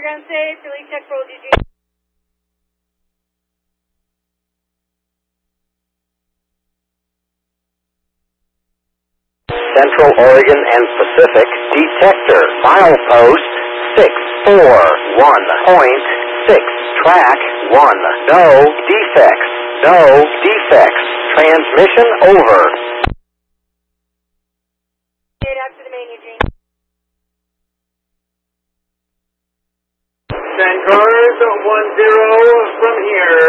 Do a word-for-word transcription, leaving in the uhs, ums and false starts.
Program safe. Delete check for O D G. Central Oregon and Pacific detector. Milepost six four one point six. Track one. No defects. No defects. Transmission over. After the main, Eugene. Send cars one zero from here.